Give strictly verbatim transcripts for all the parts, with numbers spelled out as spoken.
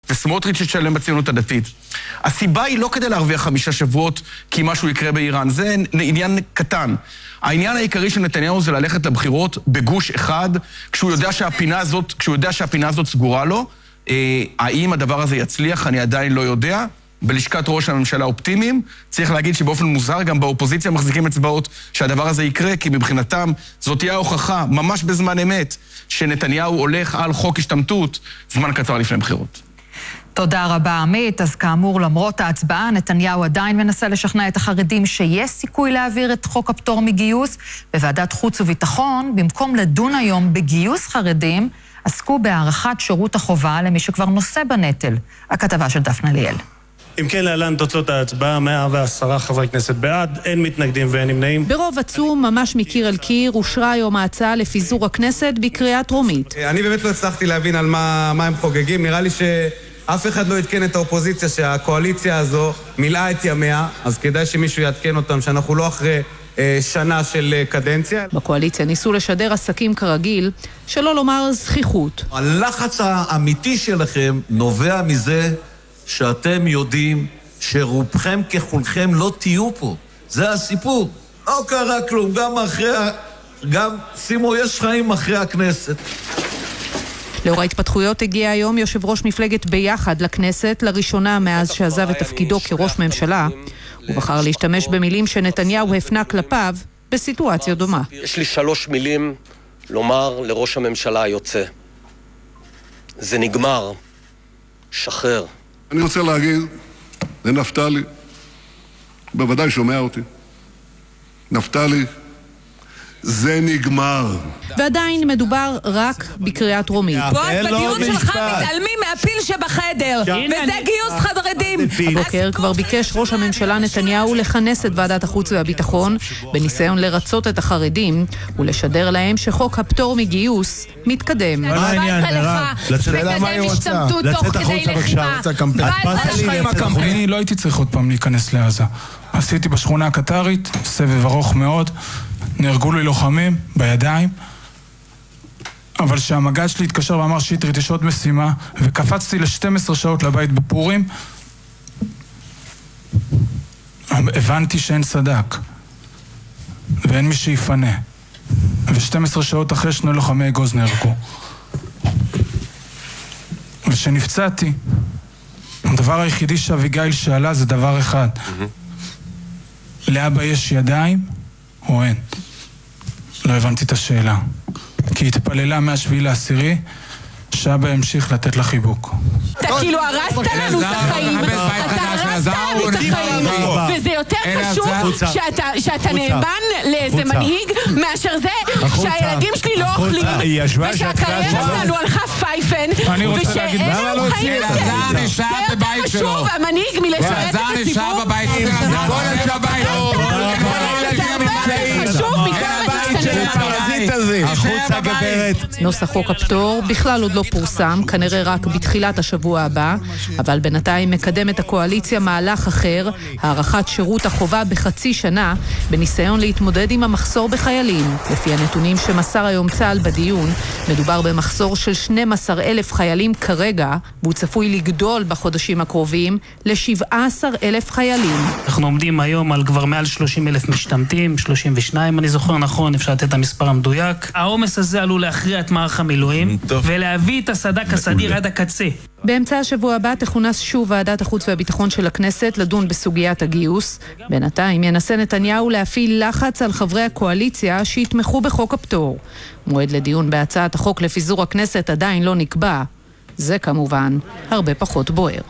וסמוטריץ' ישלם בציונות הדתית. הסיבה היא לא כדי להרוויח חמישה שבועות כי משהו יקרה באיראן, זה עניין קטן. העניין העיקרי של נתניהו זה ללכת לבחירות בגוש אחד, כשהוא יודע שהפינה הזאת, כשהוא יודע שהפינה הזאת סגורה לו. אה, האם הדבר הזה יצליח, אני עדיין לא יודע. בלשכת ראש הממשלה אופטימיים, צריך להגיד שבאופן מוזר גם באופוזיציה מחזיקים אצבעות שהדבר הזה יקרה, כי מבחינתם זאת תהיה ההוכחה, ממש בזמן אמת, שנתניהו הולך על חוק השתמטות זמן קצר לפני בחירות. תודה רבה עמית. אז כאמור, למרות ההצבעה, נתניהו עדיין מנסה לשכנע את החרדים שיש סיכוי להעביר את חוק הפטור מגיוס. בוועדת חוץ וביטחון, במקום לדון היום בגיוס חרדים, עסקו בהארכת שירות החובה למי שכבר נושא בנטל. הכתבה של דפנה ליאל. אם כן, להלן תוצאות ההצבעה, מאה ועשרה חברי כנסת בעד, אין מתנגדים ואין נמנעים. ברוב עצום, ממש מקיר אל קיר, אושרה היום ההצעה לפיזור הכנסת בקריאה טרומית. אני באמת לא הצלחתי להבין על מה, מה הם חוגגים. נראה לי שאף אחד לא יתקן את האופוזיציה, שהקואליציה הזו מילאה את ימיה, אז כדאי שמישהו יתקן אותם, שאנחנו לא אחרי אה, שנה של אה, קדנציה. בקואליציה ניסו לשדר עסקים כרגיל, שלא לומר זכיחות. הלחץ האמיתי שלכם נובע מזה שאתם יודעים שרובכם ככולכם לא תהיו פה. זה הסיפור. לא קרה כלום, גם אחרי, גם שימו, יש חיים אחרי הכנסת. לאור ההתפתחויות הגיע היום יושב ראש מפלגת ביחד לכנסת, לראשונה מאז שעזב את תפקידו כראש ממשלה. הוא בחר להשתמש במילים שנתניהו הפנה כלפיו בסיטואציה דומה. יש לי שלוש מילים לומר לראש הממשלה היוצא. זה נגמר. שחרר. אני רוצה להגיד לנפתלי, בוודאי שומע אותי, נפתלי, זה נגמר. ועדיין מדובר רק בקריאה טרומית. בועז, בדיון שלך מתעלמים מהפיל שבחדר, וזה גיוס חרדים. הבוקר כבר ביקש ראש הממשלה נתניהו לכנס את ועדת החוץ והביטחון, בניסיון לרצות את החרדים, ולשדר להם שחוק הפטור מגיוס מתקדם. מה העניין, מירב? מקדם השתמטות תוך כדי לחימה. אני לא הייתי צריך עוד פעם להיכנס לעזה. עשיתי בשכונה הקטרית, סבב ארוך מאוד, נהרגו לי לוחמים בידיים, אבל שהמג"ד שלי התקשר ואמר שטרית יש עוד משימה, וקפצתי ל-שתים עשרה שעות לבית בפורים, הבנתי שאין סדק ואין מי שיפנה, ו-שתים עשרה שעות אחרי שני לוחמי אגוז נהרגו. ושנפצעתי, הדבר היחידי שאביגיל שאלה זה דבר אחד, לאבא יש ידיים או אין? לא הבנתי את השאלה, כי התפללה מהשביעי לעשירי שאבא המשיך לתת לה חיבוק. אתה כאילו הרסת לנו את החיים, אתה הרסת לי את החיים, וזה יותר חשוב שאתה נאמן לאיזה מנהיג מאשר זה שהילדים שלי לא אוכלים, ושהקריירה שלנו הלכה פייפן, ושאין לנו חיים יותר. זה יותר חשוב, המנהיג מלשרת את הציבור. החוצה גברת. נוסח חוק הפטור בכלל עוד לא פורסם, כנראה רק בתחילת השבוע הבא, אבל בינתיים מקדמת הקואליציה מהלך אחר, הארכת שירות החובה בחצי שנה, בניסיון להתמודד עם המחסור בחיילים. לפי הנתונים שמסר היום צה"ל בדיון, מדובר במחסור של שנים עשר אלף חיילים כרגע, והוא צפוי לגדול בחודשים הקרובים ל-שבעה עשר אלף חיילים. אנחנו עומדים היום על כבר מעל שלושים אלף משתמטים, שלושים ושניים אני זוכר נכון, אפשר לתת את המספר המדויק. העומס הזה עלול להכריע את מערך המילואים ולהביא את הסד"כ הסדיר עד הקצה. באמצע השבוע הבא תכונס שוב ועדת החוץ והביטחון של הכנסת לדון בסוגיית הגיוס. בינתיים ינסה נתניהו להפעיל לחץ על חברי הקואליציה שיתמכו בחוק הפטור. מועד לדיון בהצעת החוק לפיזור הכנסת עדיין לא נקבע. זה כמובן הרבה פחות בוער.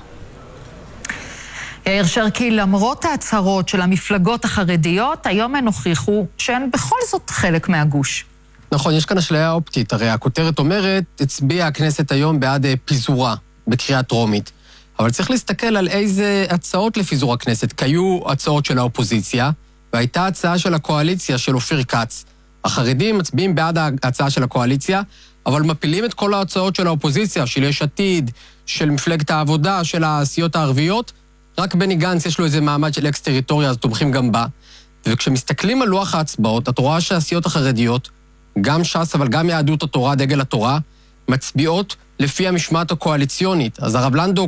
יאיר שרקי, למרות ההצהרות של המפלגות החרדיות, היום הן הוכיחו שהן בכל זאת חלק מהגוש. נכון, יש כאן אשליה אופטית. הרי הכותרת אומרת, הצביעה הכנסת היום בעד פיזורה בקריאה טרומית. אבל צריך להסתכל על איזה הצעות לפיזור הכנסת. כי היו הצעות של האופוזיציה, והייתה הצעה של הקואליציה של אופיר כץ. החרדים מצביעים בעד ההצעה של הקואליציה, אבל מפילים את כל ההצעות של האופוזיציה, של יש עתיד, של מפלגת העבודה, של הסיעות הערביות. רק בני גנץ יש לו איזה מעמד של אקס-טריטוריה, אז תומכים גם בה. וכשמסתכלים על לוח ההצבעות, את רואה שהסיעות החרדיות, גם ש"ס, אבל גם יהדות התורה, דגל התורה, מצביעות לפי המשמעת הקואליציונית. אז הרב לנדו